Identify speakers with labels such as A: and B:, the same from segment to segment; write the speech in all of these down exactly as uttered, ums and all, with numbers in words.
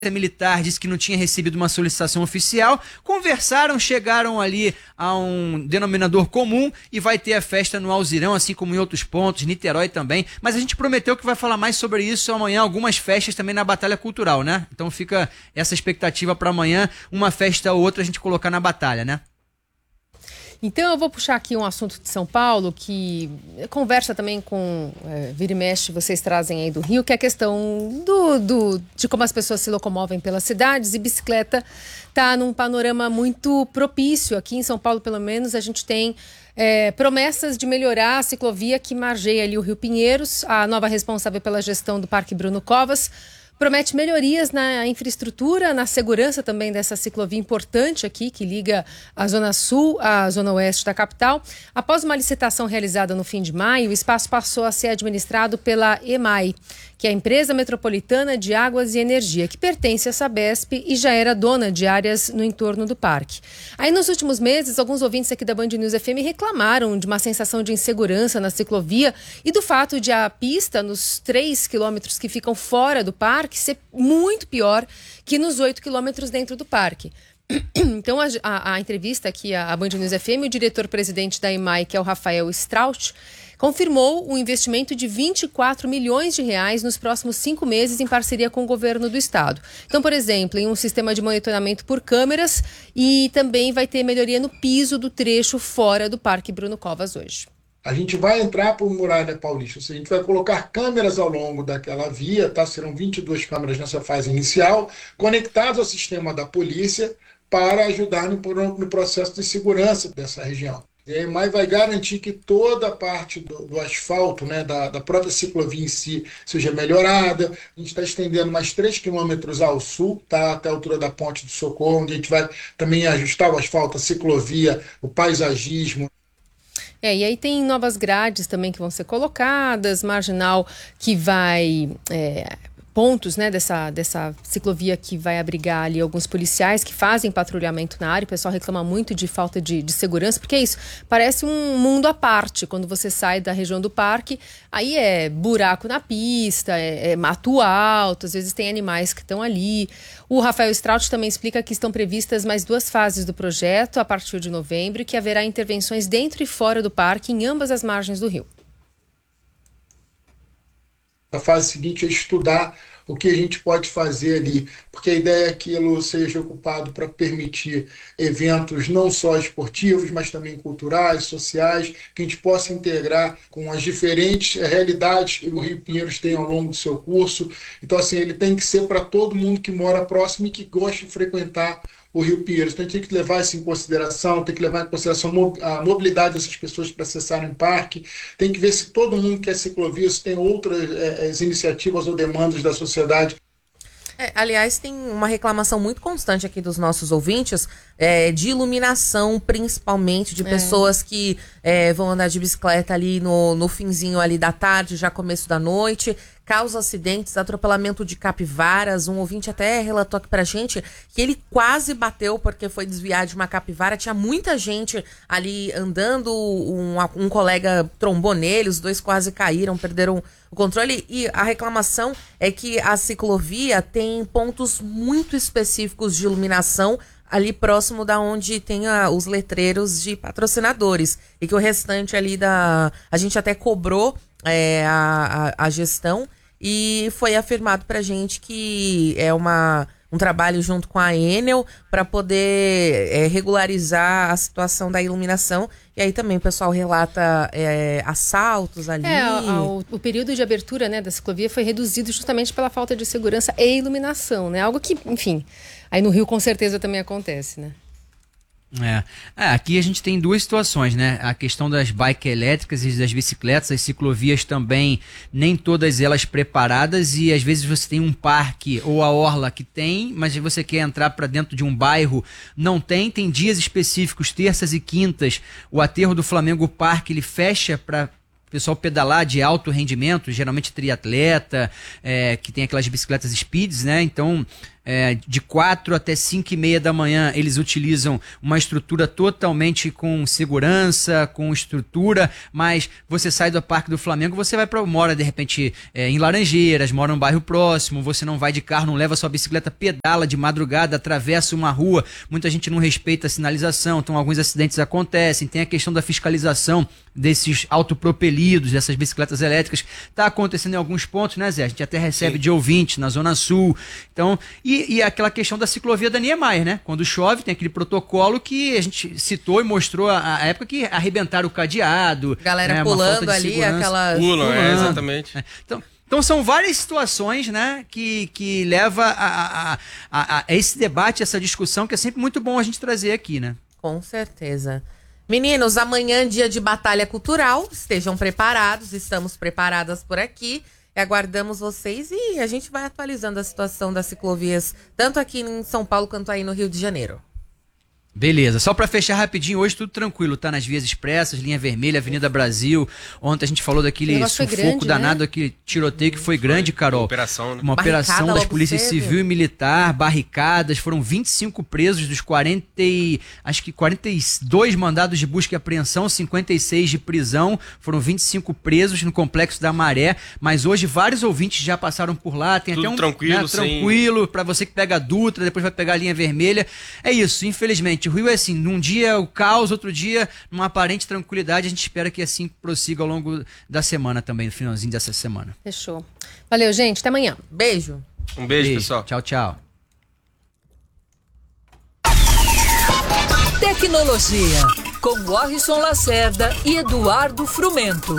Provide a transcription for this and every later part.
A: Militar disse que não tinha recebido uma solicitação oficial, conversaram, chegaram ali a um denominador comum e vai ter a festa no Alzirão, assim como em outros pontos, Niterói também, mas a gente prometeu que vai falar mais sobre isso amanhã, algumas festas também na Batalha Cultural, né? Então fica essa expectativa para amanhã, uma festa ou outra a gente colocar na batalha, né?
B: Então eu vou puxar aqui um assunto de São Paulo que conversa também com, é, vira e mexe, vocês trazem aí do Rio, que é a questão do, do, de como as pessoas se locomovem pelas cidades, e bicicleta está num panorama muito propício. Aqui em São Paulo, pelo menos, a gente tem é, promessas de melhorar a ciclovia que margeia ali o Rio Pinheiros. A nova responsável pela gestão do Parque Bruno Covas promete melhorias na infraestrutura, na segurança também dessa ciclovia importante aqui, que liga a Zona Sul à Zona Oeste da capital. Após uma licitação realizada no fim de maio, o espaço passou a ser administrado pela EMAI, que é a Empresa Metropolitana de Águas e Energia, que pertence à Sabesp e já era dona de áreas no entorno do parque. Aí, nos últimos meses, alguns ouvintes aqui da Band News F M reclamaram de uma sensação de insegurança na ciclovia e do fato de a pista, nos três quilômetros que ficam fora do parque, ser muito pior que nos oito quilômetros dentro do parque. Então, a, a, a entrevista aqui, a, a Band News F M, o diretor-presidente da EMAI, que é o Rafael Strauch, confirmou um investimento de vinte e quatro milhões de reais nos próximos cinco meses em parceria com o governo do estado. Então, por exemplo, em um sistema de monitoramento por câmeras, e também vai ter melhoria no piso do trecho fora do Parque Bruno Covas hoje.
C: A gente vai entrar por Muralha Paulista, ou seja, a gente vai colocar câmeras ao longo daquela via, tá? Serão vinte e duas câmeras nessa fase inicial, conectadas ao sistema da polícia para ajudar no, no processo de segurança dessa região. E a EMAI vai garantir que toda a parte do, do asfalto, né, da, da própria ciclovia em si, seja melhorada. A gente está estendendo mais três quilômetros ao sul, tá, até a altura da Ponte do Socorro, onde a gente vai também ajustar o asfalto, a ciclovia, o paisagismo.
B: É, e aí tem novas grades também que vão ser colocadas, marginal que vai... É... pontos, né, dessa, dessa ciclovia que vai abrigar ali alguns policiais que fazem patrulhamento na área. O pessoal reclama muito de falta de, de segurança, porque é isso, parece um mundo à parte quando você sai da região do parque. Aí é buraco na pista, é, é mato alto, às vezes tem animais que estão ali. O Rafael Strauch também explica que estão previstas mais duas fases do projeto a partir de novembro e que haverá intervenções dentro e fora do parque em ambas as margens do rio.
C: A fase seguinte é estudar o que a gente pode fazer ali, porque a ideia é que ele seja ocupado para permitir eventos não só esportivos, mas também culturais, sociais, que a gente possa integrar com as diferentes realidades que o Rio Pinheiros tem ao longo do seu curso. Então, assim, ele tem que ser para todo mundo que mora próximo e que gosta de frequentar o Rio Pinheiros. Então a gente tem que levar isso em consideração, tem que levar em consideração a mobilidade dessas pessoas para acessarem o parque, tem que ver se todo mundo quer ciclovia, se tem outras é, iniciativas ou demandas da sociedade.
D: É, aliás, tem uma reclamação muito constante aqui dos nossos ouvintes, é, de iluminação, principalmente, de é. pessoas que é, vão andar de bicicleta ali no, no finzinho ali da tarde, já começo da noite, causa acidentes, atropelamento de capivaras. Um ouvinte até relatou aqui pra gente que ele quase bateu porque foi desviar de uma capivara. Tinha muita gente ali andando, um, um colega trombou nele, os dois quase caíram, perderam o controle. E a reclamação é que a ciclovia tem pontos muito específicos de iluminação ali próximo da onde tem a, os letreiros de patrocinadores. E que o restante ali da... A gente até cobrou é, a, a, a gestão e foi afirmado pra gente que é uma, um trabalho junto com a Enel para poder é, regularizar a situação da iluminação. E aí também o pessoal relata é, assaltos ali.
B: É, a, a, o, o período de abertura, né, da ciclovia foi reduzido justamente pela falta de segurança e iluminação, né? Algo que, enfim, aí no Rio com certeza também acontece, né?
A: É. é, aqui a gente tem duas situações, né? A questão das bikes elétricas e das bicicletas, as ciclovias também, nem todas elas preparadas, e às vezes você tem um parque ou a orla que tem, mas você quer entrar para dentro de um bairro, não tem, tem dias específicos, terças e quintas, o aterro do Flamengo Parque, ele fecha para o pessoal pedalar de alto rendimento, geralmente triatleta, é, que tem aquelas bicicletas speeds, né? Então, É, de quatro até cinco e meia da manhã, eles utilizam uma estrutura totalmente com segurança, com estrutura, mas você sai do Parque do Flamengo, você vai para mora de repente é, em Laranjeiras, mora num bairro próximo, você não vai de carro, não leva sua bicicleta, pedala de madrugada, atravessa uma rua, muita gente não respeita a sinalização, então alguns acidentes acontecem, tem a questão da fiscalização desses autopropelidos, dessas bicicletas elétricas, está acontecendo em alguns pontos, né, Zé? A gente até recebe Sim. de ouvinte na Zona Sul, então, e, e aquela questão da ciclovia da Niemeyer, né? Quando chove, tem aquele protocolo que a gente citou e mostrou a, a época que arrebentaram o cadeado.
D: Galera
A: né?
D: pulando ali, aquelas...
E: Pulam, é, exatamente.
A: É. Então, Então são várias situações, né, que, que leva a, a, a, a esse debate, essa discussão, que é sempre muito bom a gente trazer aqui, né?
D: Com certeza. Meninos, amanhã dia de batalha cultural, estejam preparados, estamos preparadas por aqui, aguardamos vocês e a gente vai atualizando a situação das ciclovias, tanto aqui em São Paulo quanto aí no Rio de Janeiro.
A: Beleza, só pra fechar rapidinho, hoje tudo tranquilo, tá nas vias expressas, linha vermelha, Avenida Brasil. Ontem a gente falou daquele sufoco grande, danado, né? Aquele tiroteio que foi grande, Carol. Uma
E: operação, né?
A: Uma operação das polícias civil e militar, barricadas, foram vinte e cinco presos dos quarenta, acho que quarenta e dois mandados de busca e apreensão, cinquenta e seis de prisão, foram vinte e cinco presos no Complexo da Maré, mas hoje vários ouvintes já passaram por lá, tem
E: tudo
A: até um
E: tranquilo,
A: né, tranquilo, pra você que pega a Dutra, depois vai pegar a linha vermelha. É isso, infelizmente. O Rio é assim, num dia o caos, outro dia numa aparente tranquilidade, a gente espera que assim prossiga ao longo da semana também, no finalzinho dessa semana.
B: Fechou. Valeu, gente, até amanhã.
D: Beijo.
E: Um beijo,
A: beijo.
E: pessoal.
A: Tchau, tchau.
F: Tecnologia, com Warrison Lacerda e Eduardo Frumento.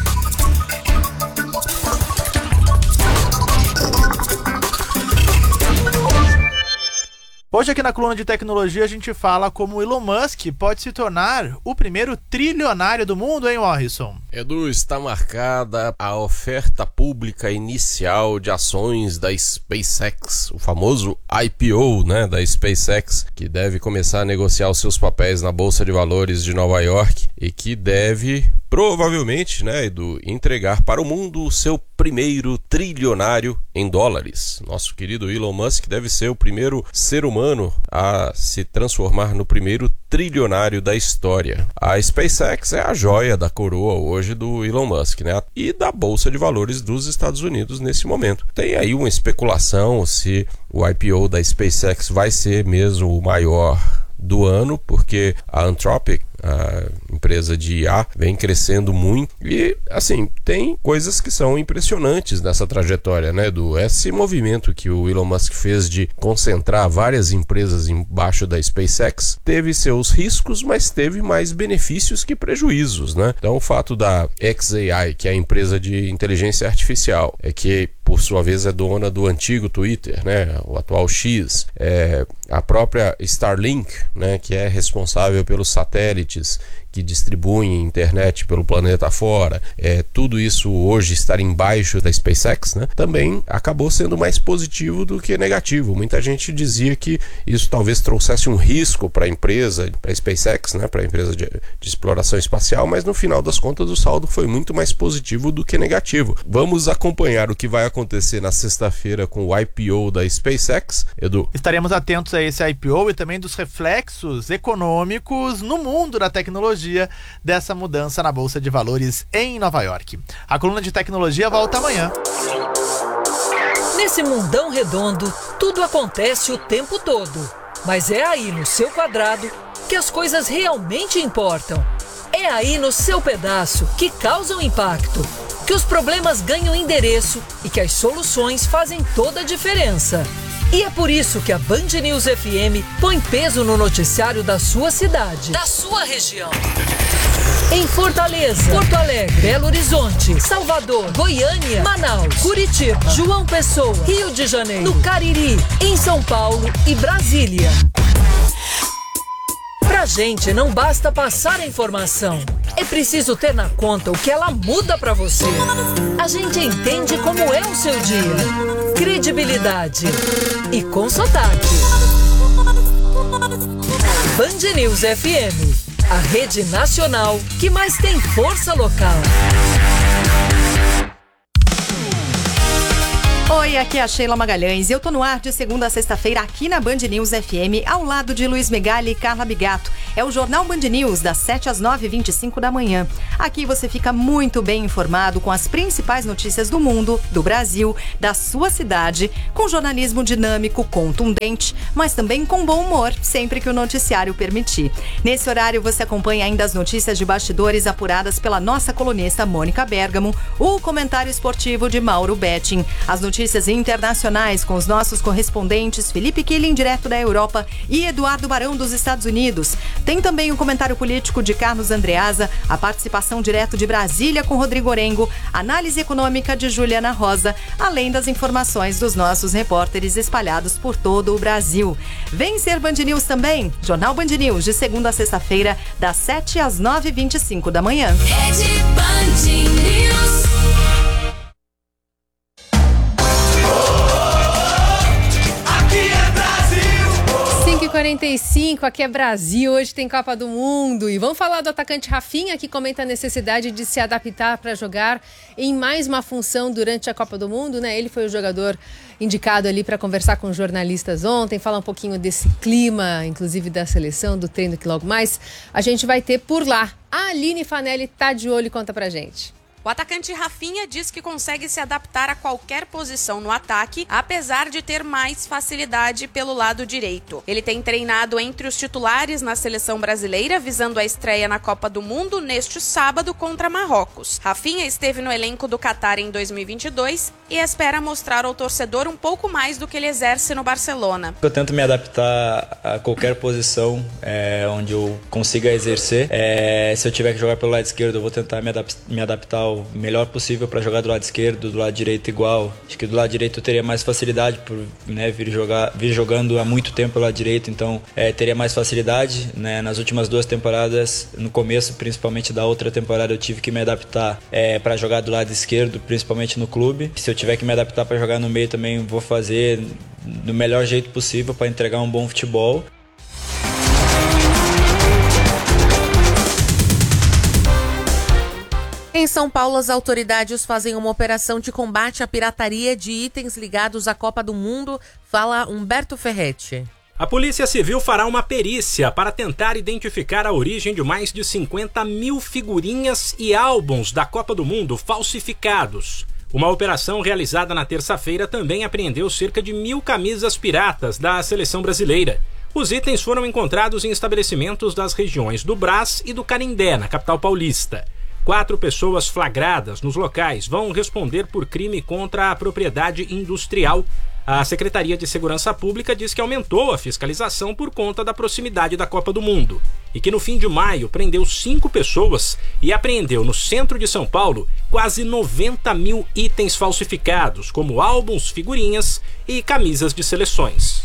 G: Hoje aqui na coluna de tecnologia a gente fala como o Elon Musk pode se tornar o primeiro trilionário do mundo, hein, Warrison?
H: Edu, está marcada a oferta pública inicial de ações da SpaceX, o famoso I P O, né, da SpaceX, que deve começar a negociar os seus papéis na Bolsa de Valores de Nova York e que deve, provavelmente, né, Edu, entregar para o mundo o seu primeiro trilionário em dólares. Nosso querido Elon Musk deve ser o primeiro ser humano a se transformar no primeiro trilionário da história. A SpaceX é a joia da coroa hoje do Elon Musk, né? E da Bolsa de Valores dos Estados Unidos nesse momento. Tem aí uma especulação se o I P O da SpaceX vai ser mesmo o maior do ano, porque a Anthropic, a empresa de I A, vem crescendo muito e, assim, tem coisas que são impressionantes nessa trajetória, né, Edu? Esse movimento que o Elon Musk fez de concentrar várias empresas embaixo da SpaceX teve seus riscos, mas teve mais benefícios que prejuízos, né? Então, o fato da xAI, que é a empresa de inteligência artificial, é que, por sua vez, é dona do antigo Twitter, né, o atual X, é a própria Starlink, né, que é responsável pelos satélites que distribuem internet pelo planeta fora, é, tudo isso hoje estar embaixo da SpaceX, né, também acabou sendo mais positivo do que negativo. Muita gente dizia que isso talvez trouxesse um risco para a empresa, para a SpaceX, né, para a empresa de, de exploração espacial, mas no final das contas o saldo foi muito mais positivo do que negativo. Vamos acompanhar o que vai acontecer na sexta-feira com o I P O da SpaceX, Edu.
G: Estaremos atentos a esse I P O e também dos reflexos econômicos no mundo da tecnologia dessa mudança na Bolsa de Valores em Nova York. A coluna de tecnologia volta amanhã.
F: Nesse mundão redondo, tudo acontece o tempo todo. Mas é aí no seu quadrado que as coisas realmente importam. É aí no seu pedaço que causam impacto, que os problemas ganham endereço e que as soluções fazem toda a diferença. E é por isso que a Band News F M põe peso no noticiário da sua cidade, da sua região. Em Fortaleza, Porto Alegre, Belo Horizonte, Salvador, Goiânia, Manaus, Curitiba, João Pessoa, Rio de Janeiro, no Cariri, em São Paulo e Brasília. Pra gente não basta passar a informação, é preciso ter na conta o que ela muda pra você. A gente entende como é o seu dia, credibilidade e com sotaque. Band News F M, a rede nacional que mais tem força local.
E: Oi, aqui é a Sheila Magalhães e eu tô no ar de segunda a sexta-feira aqui na Band News F M, ao lado de Luiz Megali e Carla Bigato. É o Jornal Band News, das sete às nove e vinte e cinco da manhã. Aqui você fica muito bem informado com as principais notícias do mundo, do Brasil, da sua cidade, com jornalismo dinâmico, contundente, mas também com bom humor, sempre que o noticiário permitir. Nesse horário você acompanha ainda as notícias de bastidores apuradas pela nossa colunista Mônica Bergamo, o comentário esportivo de Mauro Betting, as notícias Notícias internacionais com os nossos correspondentes Felipe Killing, direto da Europa, e Eduardo Barão, dos Estados Unidos. Tem também o comentário político de Carlos Andreasa, a participação direto de Brasília com Rodrigo Orengo, análise econômica de Juliana Rosa, além das informações dos nossos repórteres espalhados por todo o Brasil. Vem ser Band News também, Jornal Band News, de segunda a sexta-feira, das sete às nove e vinte e cinco da manhã.
I: Rede Band News.
B: cinco e quarenta e cinco, aqui é Brasil, hoje tem Copa do Mundo e vamos falar do atacante Rafinha, que comenta a necessidade de se adaptar para jogar em mais uma função durante a Copa do Mundo, né? Ele foi o jogador indicado ali para conversar com jornalistas ontem, falar um pouquinho desse clima, inclusive da seleção, do treino que logo mais a gente vai ter por lá. A Aline Fanelli tá de olho e conta pra gente.
J: O atacante Rafinha diz que consegue se adaptar a qualquer posição no ataque, apesar de ter mais facilidade pelo lado direito. Ele tem treinado entre os titulares na seleção brasileira, visando a estreia na Copa do Mundo neste sábado contra Marrocos. Rafinha esteve no elenco do Qatar em dois mil e vinte e dois e espera mostrar ao torcedor um pouco mais do que ele exerce no Barcelona.
K: Eu tento me adaptar a qualquer posição é, onde eu consiga exercer. É, se eu tiver que jogar pelo lado esquerdo, eu vou tentar me, adap- me adaptar o melhor possível para jogar do lado esquerdo, do lado direito igual. Acho que do lado direito eu teria mais facilidade por né, vir, jogar, vir jogando há muito tempo pelo lado direito, então é, teria mais facilidade. Né? Nas últimas duas temporadas, no começo principalmente da outra temporada, eu tive que me adaptar é, para jogar do lado esquerdo, principalmente no clube. Se eu tiver que me adaptar para jogar no meio também, vou fazer do melhor jeito possível para entregar um bom futebol.
D: Em São Paulo, as autoridades fazem uma operação de combate à pirataria de itens ligados à Copa do Mundo. Fala Humberto Ferretti.
L: A Polícia Civil fará uma perícia para tentar identificar a origem de mais de cinquenta mil figurinhas e álbuns da Copa do Mundo falsificados. Uma operação realizada na terça-feira também apreendeu cerca de mil camisas piratas da seleção brasileira. Os itens foram encontrados em estabelecimentos das regiões do Brás e do Canindé, na capital paulista. Quatro pessoas flagradas nos locais vão responder por crime contra a propriedade industrial. A Secretaria de Segurança Pública diz que aumentou a fiscalização por conta da proximidade da Copa do Mundo e que no fim de maio prendeu cinco pessoas e apreendeu no centro de São Paulo quase noventa mil itens falsificados, como álbuns, figurinhas e camisas de seleções.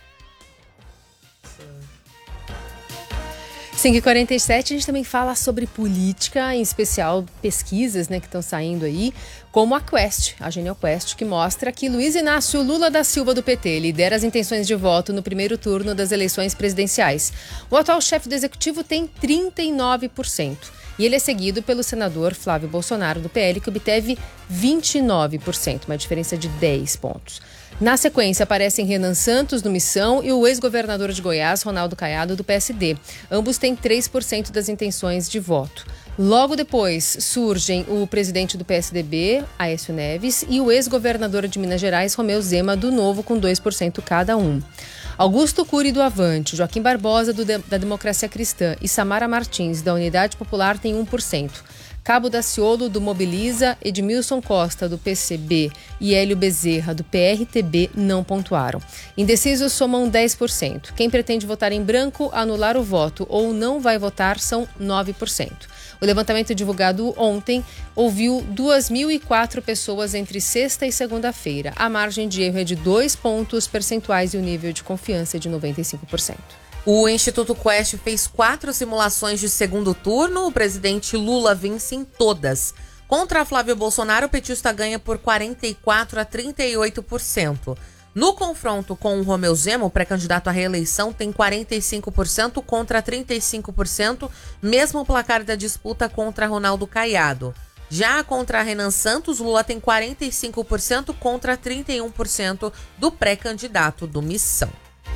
B: cinco e quarenta e sete, a gente também fala sobre política, em especial pesquisas né, que estão saindo aí, como a Quest, a Genial Quest, que mostra que Luiz Inácio Lula da Silva do P T lidera as intenções de voto no primeiro turno das eleições presidenciais. O atual chefe do executivo tem trinta e nove por cento. E ele é seguido pelo senador Flávio Bolsonaro do P L, que obteve vinte e nove por cento, uma diferença de dez pontos. Na sequência, aparecem Renan Santos, do Missão, e o ex-governador de Goiás, Ronaldo Caiado, do P S D. Ambos têm três por cento das intenções de voto. Logo depois, surgem o presidente do P S D B, Aécio Neves, e o ex-governador de Minas Gerais, Romeu Zema, do Novo, com dois por cento cada um. Augusto Cury, do Avante, Joaquim Barbosa, do de- da Democracia Cristã, e Samara Martins, da Unidade Popular, têm um por cento. Cabo Daciolo, do Mobiliza, Edmilson Costa, do P C B e Hélio Bezerra, do P R T B, não pontuaram. Indecisos somam dez por cento. Quem pretende votar em branco, anular o voto ou não vai votar são nove por cento. O levantamento divulgado ontem ouviu duas mil e quatro pessoas entre sexta e segunda-feira. A margem de erro é de dois pontos percentuais e o nível de confiança é de noventa e cinco por cento.
D: O Instituto Quest fez quatro simulações de segundo turno. O presidente Lula vence em todas. Contra Flávio Bolsonaro, o petista ganha por quarenta e quatro a trinta e oito por cento. No confronto com o Romeu Zema, o pré-candidato à reeleição tem quarenta e cinco por cento contra trinta e cinco por cento, mesmo placar da disputa contra Ronaldo Caiado. Já contra a Renan Santos, Lula tem quarenta e cinco por cento contra trinta e um por cento do pré-candidato do Missão.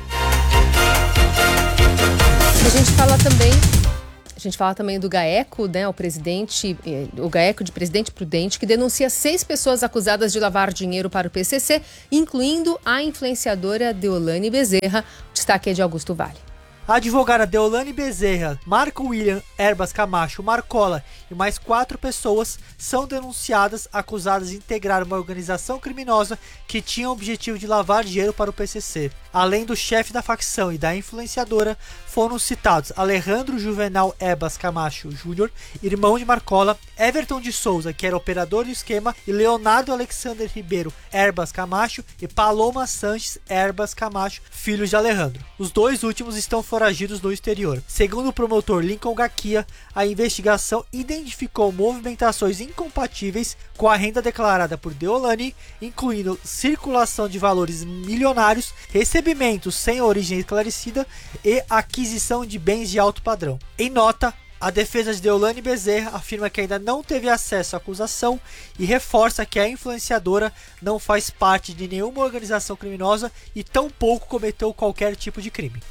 B: A gente fala também, a gente fala também do GAECO, né, o presidente, o GAECO de Presidente Prudente, que denuncia seis pessoas acusadas de lavar dinheiro para o P C C, incluindo a influenciadora Deolane Bezerra. O destaque é de Augusto Vale.
M: A advogada Deolane Bezerra, Marco William Erbas Camacho Marcola e mais quatro pessoas são denunciadas acusadas de integrar uma organização criminosa que tinha o objetivo de lavar dinheiro para o P C C. Além do chefe da facção e da influenciadora, foram citados Alejandro Juvenal Erbas Camacho Júnior, irmão de Marcola, Everton de Souza, que era operador do esquema, e Leonardo Alexander Ribeiro Erbas Camacho e Paloma Sanches Erbas Camacho, filhos de Alejandro. Os dois últimos estão foragidos no exterior. Segundo o promotor Lincoln Gaquia, a investigação identificou movimentações incompatíveis com a renda declarada por Deolane, incluindo circulação de valores milionários, recebimentos sem origem esclarecida e aquisição de bens de alto padrão. Em nota, a defesa de Deolane Bezerra afirma que ainda não teve acesso à acusação e reforça que a influenciadora não faz parte de nenhuma organização criminosa e tampouco cometeu qualquer tipo de crime.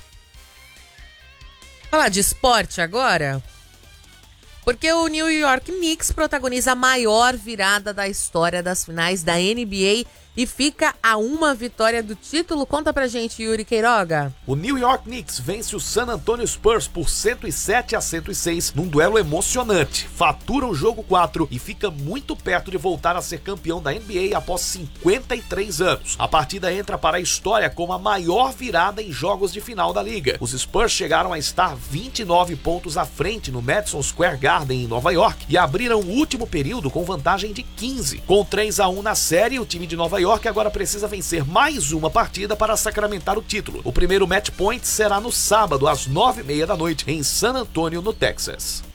D: Falar de esporte agora? Porque o New York Knicks protagoniza a maior virada da história das finais da N B A e fica a uma vitória do título. Conta pra gente, Yuri Queiroga.
N: O New York Knicks vence o San Antonio Spurs por cento e sete a cento e seis num duelo emocionante. Fatura o jogo quatro e fica muito perto de voltar a ser campeão da N B A após cinquenta e três anos. A partida entra para a história como a maior virada em jogos de final da liga. Os Spurs chegaram a estar vinte e nove pontos à frente no Madison Square Garden em Nova York e abriram o último período com vantagem de quinze. Com três a um na série, o time de Nova York agora precisa vencer mais uma partida para sacramentar o título. O primeiro match point será no sábado às nove e meia da noite em San Antonio, no Texas.